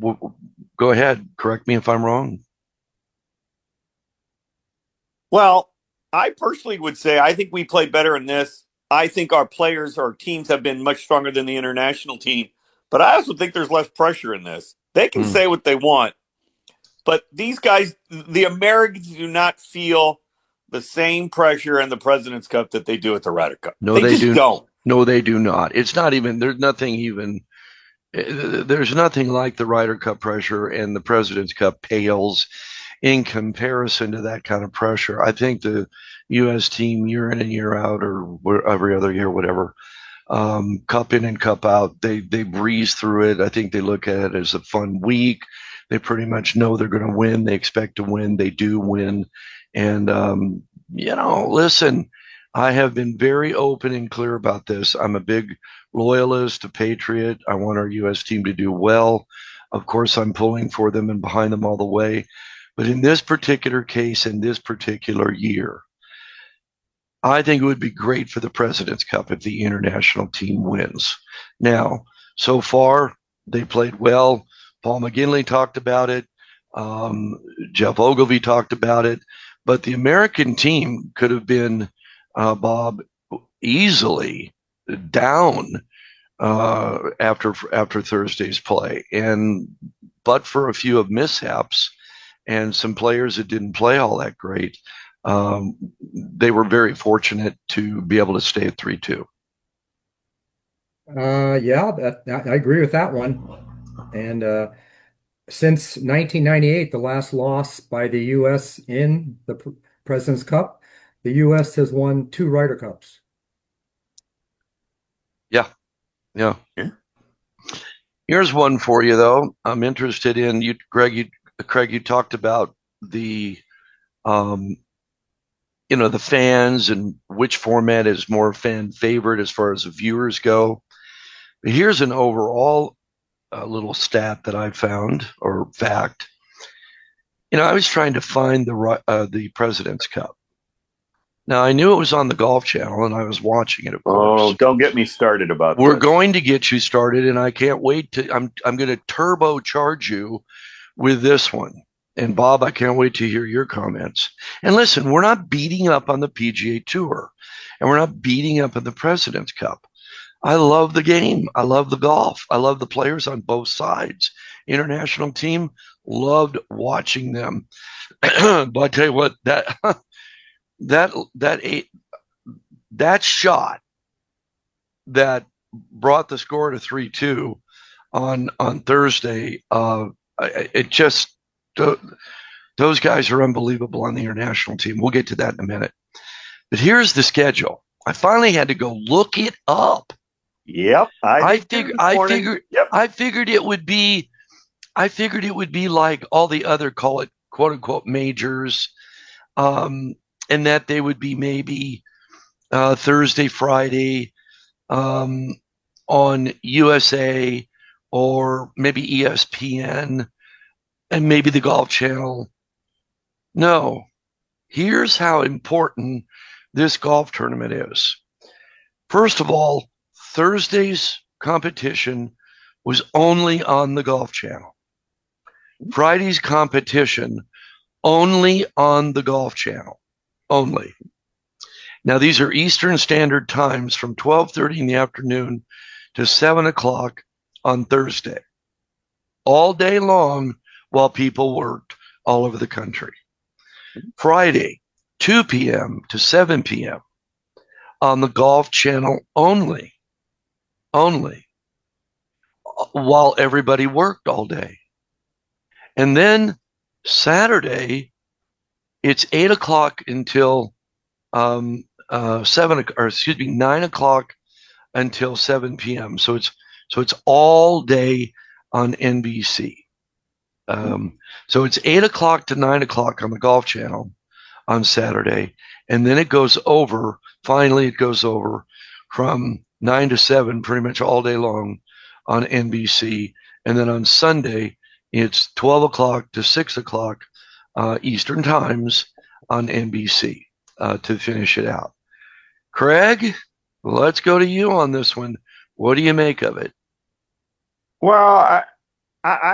Go ahead. Correct me if I'm wrong. Well, I personally would say I think we play better in this. I think our players, our teams have been much stronger than the international team, but I also think there's less pressure in this. They can Mm. say what they want, but these guys, the Americans, do not feel the same pressure in the President's Cup that they do at the Ryder Cup. No, They they just do. don't. No, they do not. It's not even. There's nothing even. There's nothing like the Ryder Cup pressure, and the President's Cup pales in comparison to that kind of pressure. I think the U.S. team, year in and year out, or every other year, whatever, cup in and cup out, they breeze through it. I think they look at it as a fun week. They pretty much know they're going to win. They expect to win. They do win, and listen. I have been very open and clear about this. I'm a big loyalist, a patriot. I want our U.S. team to do well. Of course, I'm pulling for them and behind them all the way. But in this particular case, in this particular year, I think it would be great for the President's Cup if the international team wins. Now, so far, they played well. Paul McGinley talked about it. Um, Jeff Ogilvy talked about it. But the American team could have been, Bob, easily down after Thursday's play, and but for a few of mishaps and some players that didn't play all that great, they were very fortunate to be able to stay at 3-2. Yeah, I agree with that one. And since 1998, the last loss by the U.S. in the President's Cup, the U.S. has won two Ryder Cups. Yeah, yeah. Yeah. Here's one for you though. I'm interested in you, Greg. Craig, you talked about the um, the fans and which format is more fan favorite as far as the viewers go. But here's an overall little stat that I found, or fact. I was trying to find the President's Cup. Now I knew it was on the Golf Channel, and I was watching it, of Oh, course. don't get me started about We're this. going to get you started, and I can't wait to. I'm going to turbocharge you with this one. And Bob, I can't wait to hear your comments. And listen, we're not beating up on the PGA Tour, and we're not beating up on the President's Cup. I love the game. I love the golf. I love the players on both sides. International team, loved watching them. But I tell you what, that that that shot that brought the score to 3-2 on Thursday, it just those guys are unbelievable on the international team. We'll get to that in a minute. But here's the schedule. I finally had to go look it up. Yep, I I did too figured this I morning. figured Yep. I figured it would be I figured it would be like all the other, call it quote unquote majors, um, and that they would be maybe Thursday, Friday, um, on USA, or maybe ESPN, and maybe the Golf Channel. No, here's how important this golf tournament is. First of all, Thursday's competition was only on the Golf Channel. Friday's competition only on the Golf Channel. Only. Now these are Eastern Standard Times from 12:30 in the afternoon to 7 o'clock on Thursday, all day long while people worked all over the country. Friday, 2 p.m. to 7 p.m. on the Golf Channel only, while everybody worked all day. And then Saturday, it's 8 o'clock until 9 o'clock until 7 p.m. So it's all day on NBC. So it's 8 o'clock to 9 o'clock on the Golf Channel on Saturday, and then it goes over. Finally, it goes over from 9 to 7, pretty much all day long on NBC, and then on Sunday it's 12 o'clock to 6 o'clock Eastern times on NBC to finish it out. Craig, let's go to you on this one. What do you make of it? Well, I